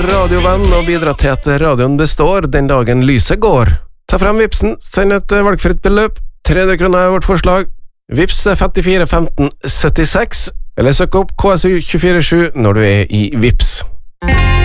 radiovenn og bidra til at radioen består den dagen lyset går. Ta frem Vipsen, send et valgfritt beløp. 300 kroner er vårt forslag. Vips er 54 15 76, eller søk opp KSU 247 når du er i Vips.